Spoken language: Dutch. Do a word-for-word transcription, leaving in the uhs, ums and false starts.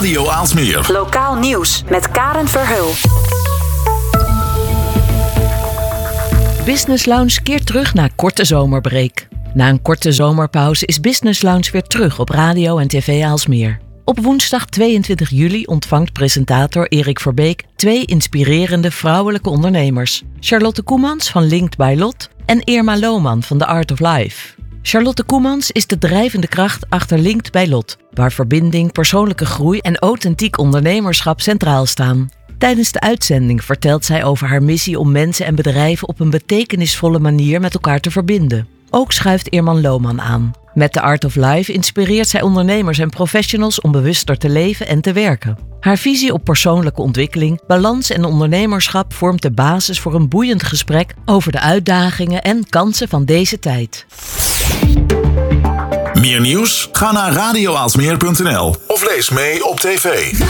Radio Aalsmeer. Lokaal nieuws met Karen Verheul. Business Lounge keert terug na korte zomerbreak. Na een korte zomerpauze is Business Lounge weer terug op radio en tv Aalsmeer. Op woensdag tweeëntwintig juli ontvangt presentator Erik Verbeek twee inspirerende vrouwelijke ondernemers. Charlotte Koemans van Linked by Lot en Irma Lohman van The Art of Life. Charlotte Koemans is de drijvende kracht achter Linked by Lot, waar verbinding, persoonlijke groei en authentiek ondernemerschap centraal staan. Tijdens de uitzending vertelt zij over haar missie om mensen en bedrijven op een betekenisvolle manier met elkaar te verbinden. Ook schuift Irma Lohman aan. Met The Art of Life inspireert zij ondernemers en professionals om bewuster te leven en te werken. Haar visie op persoonlijke ontwikkeling, balans en ondernemerschap vormt de basis voor een boeiend gesprek over de uitdagingen en kansen van deze tijd. Meer nieuws? Ga naar radio aalsmeer punt n l of lees mee op tv.